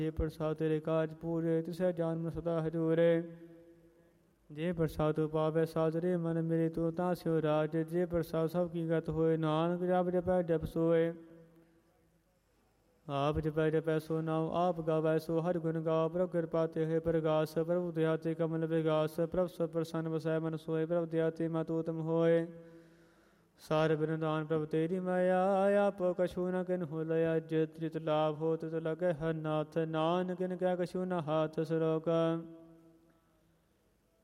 ਜੇ ਪ੍ਰਸਾਦ ਤੇਰੇ ਕਾਜ ਪੂਰੇ ਤਿਸੈ ਜਨਮ ਸਦਾ ਹਜੂਰੇ। ਜੇ ਪ੍ਰਸਾਦ ਪਾਵੇ ਸਾਜਰੇ ਮਨ ਮੇਰੇ ਤੂੰ ਤਾਂ ਸਿਓ ਰਾਜ। ਜੇ ਪ੍ਰਸਾਦ ਸਭ ਕੀ ਗਤ ਹੋਏ ਨਾਨਕ ਜਪ ਜਪੈ ਜਪ ਸੋਏ। ਆਪ ਜਪੈ ਜਪੈ ਸੋ ਨਾਮ ਆਪ ਗਾਵੈ ਸੋ ਹਰਿ ਗੁਣ ਗਾਓ। ਪ੍ਰਭ ਕਿਰਪਾ ਤੇ ਹੋਏ ਪ੍ਰਗਾਸ ਪ੍ਰਭੁ ਦਇਆ ਤੇ ਕਮਲ ਵਿਗਾਸ। ਪ੍ਰਭ ਸਭ ਪ੍ਰਸੰਨ ਵਸੈ ਮਨ ਸੋਏ ਪ੍ਰਭ ਦਇਆ ਤੇ ਮਤਿ ਊਤਮ ਹੋਏ। ਸਾਰ ਬਿਰਦਾਨ ਪ੍ਰਭ ਤੇਰੀ ਮਾਇਆ ਆਪ ਕਛੂ ਨ ਕਿਨ ਹੋ ਲਿਆ। ਜਿਤ ਜਿਤ ਲਾਭ ਹੋ ਤਿਤ ਲਗੈ ਹਰ ਨਾਥ ਨਾਨਕ ਕਿਨ ਕੈ ਕਛੂ ਨ ਹਾਥ ਸਰੋਕ।